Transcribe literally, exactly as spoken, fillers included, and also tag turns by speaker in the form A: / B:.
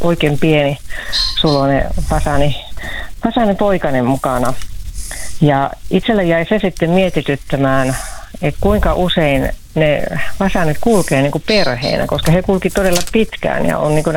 A: oikein pieni suloinen fasaani, fasaani poikainen mukana. Ja itselle jäi se sitten mietityttämään, että kuinka usein ne fasaanit kulkee niin kuin perheenä, koska he kulki todella pitkään ja on niin kuin